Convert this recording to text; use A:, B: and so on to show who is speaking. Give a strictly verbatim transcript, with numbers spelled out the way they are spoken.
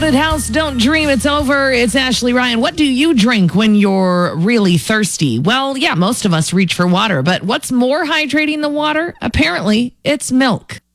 A: Haunted House, don't dream it's over. It's Ashley Ryan. What do you drink when you're really thirsty? Well, yeah, most of us reach for water, but what's more hydrating than water? Apparently, it's milk.